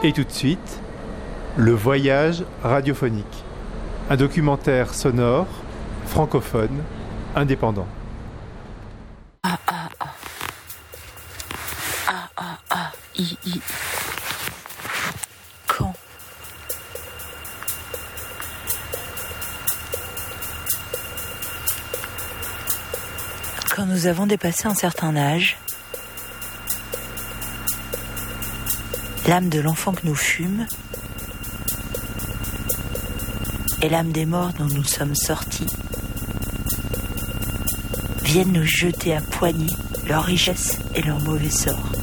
Et tout de suite, le voyage radiophonique. Un documentaire sonore, francophone, indépendant. Quand nous avons dépassé un certain âge, l'âme de l'enfant que nous fûmes et l'âme des morts dont nous sommes sortis viennent nous jeter à poignée leur richesse et leur mauvais sort.